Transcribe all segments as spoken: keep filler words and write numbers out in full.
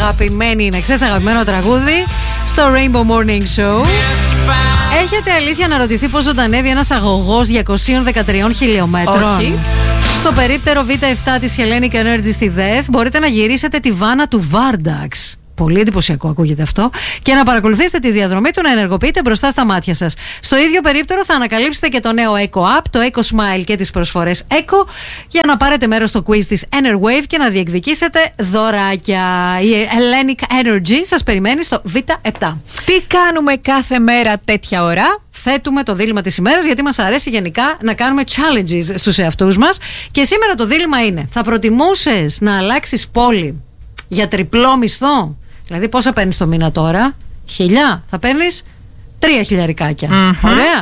αγαπημένη είναι, ξέρεις, αγαπημένο τραγούδι στο Rainbow Morning Show. Έχετε αλήθεια να ρωτηθεί πώς ζωντανεύει ένας αγωγός διακόσιων δεκατρία χιλιόμετρων? Όχι. Στο περίπτερο β επτά της Hellenic Energy στη ΔΕΘ μπορείτε να γυρίσετε τη βάνα του Vardax. Πολύ εντυπωσιακό ακούγεται αυτό. Και να παρακολουθήσετε τη διαδρομή του να ενεργοποιείτε μπροστά στα μάτια σας. Στο ίδιο περίπτερο θα ανακαλύψετε και το νέο Eco App, το Eco Smile και τις προσφορές Eco, για να πάρετε μέρος στο quiz της Enerwave και να διεκδικήσετε δωράκια. Η Hellenic Energy σας περιμένει στο β επτά. Τι κάνουμε κάθε μέρα τέτοια ώρα? Θέτουμε το δίλημμα της ημέρας, γιατί μας αρέσει γενικά να κάνουμε challenges στους εαυτούς μας. Και σήμερα το δίλημμα είναι: θα προτιμούσες να αλλάξεις πόλη για τριπλό μισθό? Δηλαδή πόσα παίρνεις το μήνα τώρα? Χιλιά. Θα παίρνεις τρία χιλιαρικάκια. Mm-hmm. Ωραία.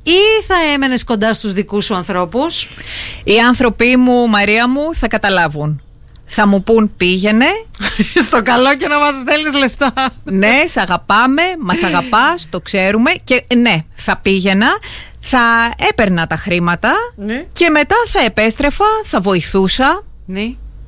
Ή θα έμενες κοντά στους δικούς σου ανθρώπους? Οι άνθρωποι μου, Μαρία μου, θα καταλάβουν. Θα μου πούν πήγαινε. Στο καλό και να μας στέλνεις λεφτά. Ναι, σ' αγαπάμε, μας αγαπάς, το ξέρουμε. Και ναι, θα πήγαινα, θα έπαιρνα τα χρήματα, ναι, και μετά θα επέστρεφα, θα βοηθούσα. Ναι.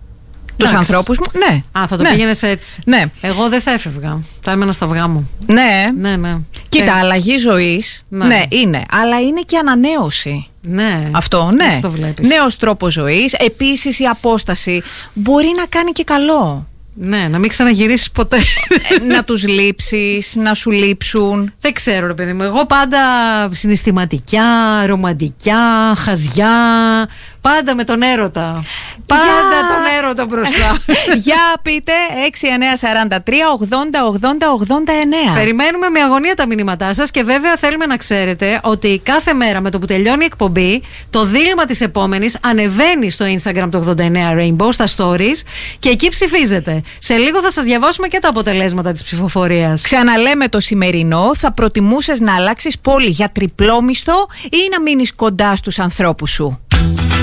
Τους ανθρώπους μου, ναι. Α, θα το ναι. πήγαινες έτσι. Ναι. Εγώ δεν θα έφευγα. Θα έμενα στα αυγά μου. Ναι. Ναι, ναι. Κοίτα, ε. αλλαγή ζωής. Ναι. ναι, είναι. Αλλά είναι και ανανέωση. Ναι. Αυτό, ναι. Έτσι το βλέπεις. Νέος τρόπος ζωής. Επίσης η απόσταση μπορεί να κάνει και καλό. Ναι, να μην ξαναγυρίσεις ποτέ. Να τους λείψεις, να σου λείψουν. Δεν ξέρω, ρε παιδί μου. Εγώ πάντα συναισθηματικιά, ρομαντικιά, χαζιά. Πάντα με τον έρωτα. Πάντα Για... τον έρωτα μπροστά. Για πείτε έξι εννιά τέσσερα τρία ογδόντα ογδόντα ογδόντα εννέα. Περιμένουμε με αγωνία τα μηνύματά σας και βέβαια θέλουμε να ξέρετε ότι κάθε μέρα με το που τελειώνει η εκπομπή, το δίλημμα της επόμενης ανεβαίνει στο Instagram του ογδόντα εννέα Rainbow, στα stories, και εκεί ψηφίζετε. Σε λίγο θα σας διαβάσουμε και τα αποτελέσματα της ψηφοφορίας. Ξαναλέμε το σημερινό: θα προτιμούσες να αλλάξεις πόλη για τριπλό μισθό ή να μείνεις κοντά στους ανθρώπους σου?